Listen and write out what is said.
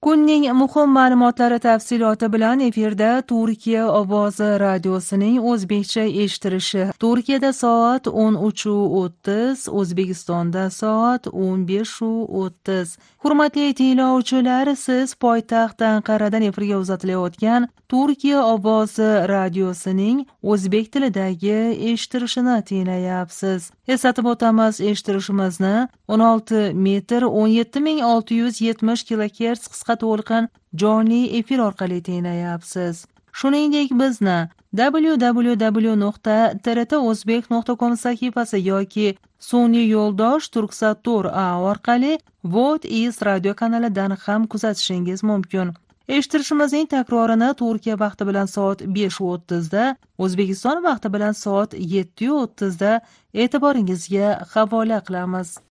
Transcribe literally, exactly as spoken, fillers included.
Kunning muhim ma'lumotlari tafsiloti bilan efirda Turkiya ovozi radiosining o'zbekcha eshitirishi. Turkiyada soat o'n uch o'ttiz, O'zbekistonda soat o'n besh o'ttiz. Hurmatli tinglovchilar, siz poytaxt Anqaradan efirga uzatilayotgan Turkiya ovozi radiosining o'zbek tilidagi eshitirishini tinglayapsiz. Eslatib o'tamiz, eshitirishimizni o'n olti metr o'n yetti ming olti yuz yetmish kilohertz qisqa to'lqin jonli efir orqali tinglayapsiz. Shuningdek, bizni w w w nuqta t r t o'zbek nuqta com sahifasi yoki sun'iy yo'ldosh Turksatur A orqali What is radio kanalidan ham kuzatishingiz mumkin. Eshittirishimizning takrorini Turkiya vaqti bilan soat besh o'ttiz da, O'zbekiston vaqti bilan soat yetti o'ttiz da e'tiboringizga havola qilamiz.